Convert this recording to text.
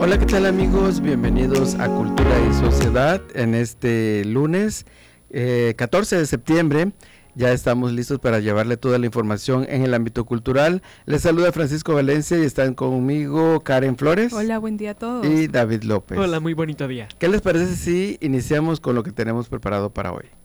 Hola, ¿qué tal amigos? Bienvenidos a Cultura y Sociedad en este lunes 14 de septiembre. Ya estamos listos para llevarle toda la información en el ámbito cultural. Les saluda Francisco Valencia y están conmigo Karen Flores. Hola, buen día a todos. Y David López. Hola, muy bonito día. ¿Qué les parece si iniciamos con lo que tenemos preparado para hoy?